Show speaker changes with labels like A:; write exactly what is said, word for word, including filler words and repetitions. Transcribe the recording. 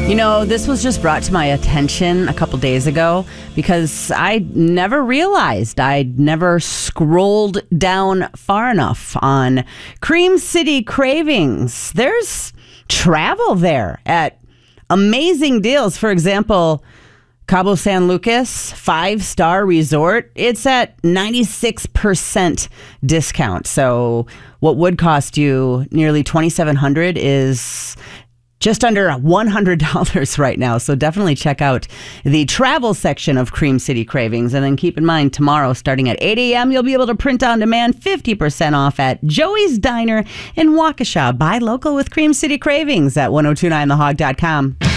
A: You know, this was just brought to my attention a couple days ago because I never realized, I'd never scrolled down far enough on Cream City Cravings. There's travel there at amazing deals. For example, Cabo San Lucas, five-star resort, it's at ninety-six percent discount. So what would cost you nearly twenty-seven hundred dollars is just under one hundred dollars right now. So definitely check out the travel section of Cream City Cravings. And then keep in mind, tomorrow, starting at eight a.m., you'll be able to print on demand fifty percent off at Joey's Diner in Waukesha. Buy local with Cream City Cravings at ten twenty-nine the hog dot com.